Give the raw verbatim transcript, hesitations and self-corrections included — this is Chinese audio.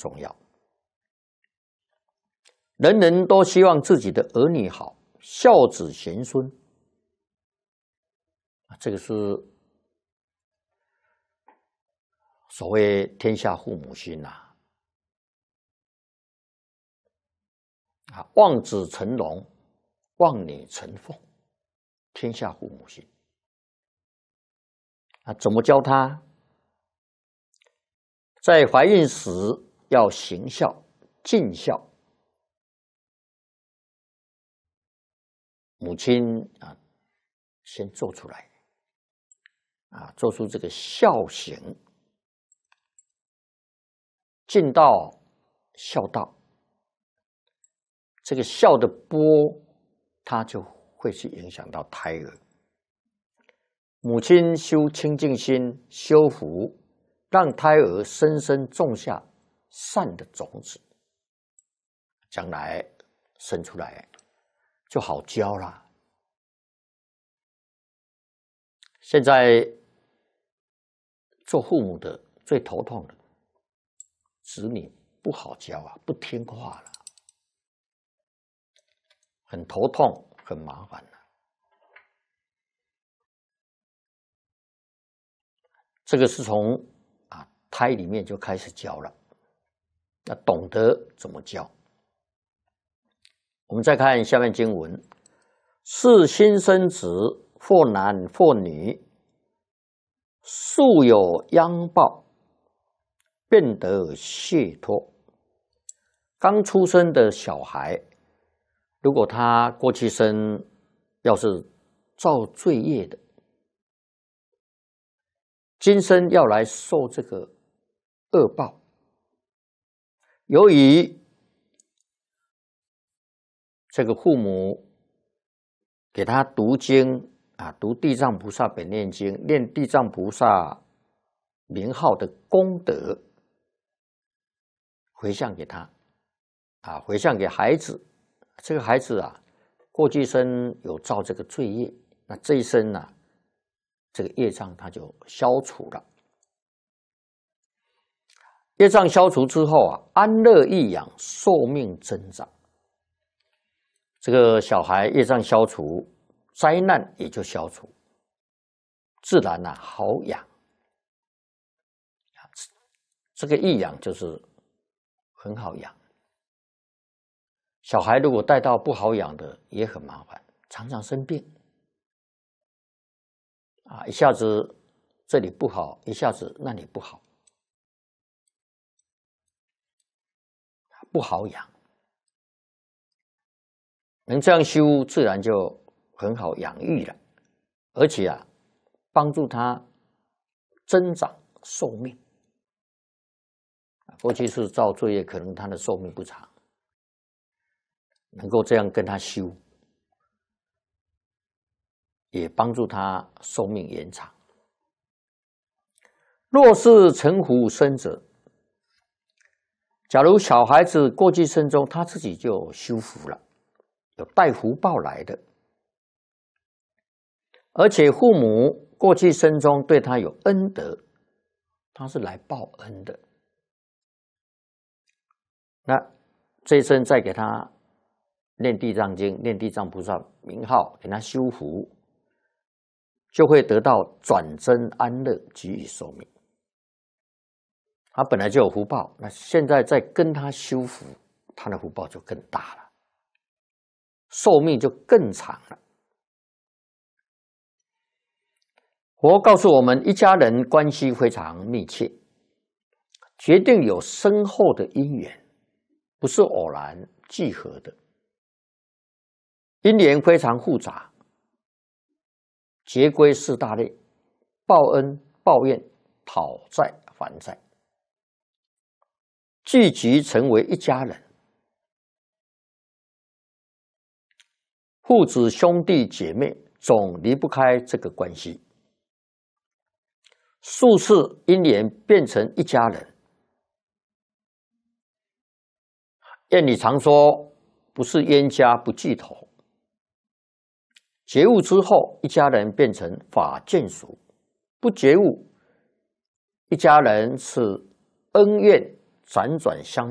重要。人人都希望自己的儿女好，孝子贤孙，这个是所谓天下父母心呐。啊，望子成龙，望女成凤，天下父母心。啊，怎么教他？在怀孕时要行孝、尽孝。母亲啊，先做出来，啊，做出这个孝行，尽到孝道。这个孝的波，它就会去影响到胎儿。母亲修清净心，修福，让胎儿深深种下善的种子，将来生出来就好教啦。现在做父母的最头痛的，子女不好教啊，不听话了，很头痛，很麻烦了。这个是从啊胎里面就开始教了，要懂得怎么教。我们再看下面经文：是新生子，或男或女，素有殃报，便得解脱。刚出生的小孩，如果他过去生要是造罪业的，今生要来受这个恶报。由于这个父母给他读经啊，读地藏菩萨本愿经，念地藏菩萨名号的功德，回向给他啊，回向给孩子。这个孩子啊，过去生有造这个罪业，那这一生呢、啊，这个业障它就消除了。业障消除之后啊，安乐益养，寿命增长。这个小孩业障消除，灾难也就消除，自然啊好养。这个益养就是很好养。小孩如果带到不好养的，也很麻烦，常常生病。啊，一下子这里不好，一下子那里不好，不好养。能这样修，自然就很好养育了，而且啊，帮助他增长寿命。过去是造罪业，可能他的寿命不长，能够这样跟他修，也帮助他寿命延长。若是成福生者，假如小孩子过去生中他自己就修福了，有带福报来的，而且父母过去生中对他有恩德，他是来报恩的。那这一生再给他念地藏经，念地藏菩萨名号，给他修福，就会得到转增安乐，给予寿命。他本来就有福报，那现在再跟他修福，他的福报就更大了，寿命就更长了。佛告诉我们，一家人关系非常密切，决定有深厚的因缘，不是偶然聚合的。因缘非常复杂，结归四大类：报恩、报怨、讨债、还债，聚集成为一家人。父子、兄弟姐妹总离不开这个关系。数次因缘变成一家人。谚语常说，不是冤家不聚头。觉悟之后，一家人变成法眷属；不觉悟，一家人是恩怨辗转相